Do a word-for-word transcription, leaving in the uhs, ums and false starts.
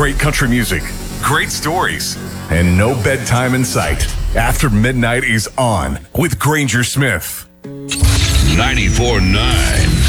Great country music, great stories, and no bedtime in sight. After Midnight is on with Granger Smith. ninety-four point nine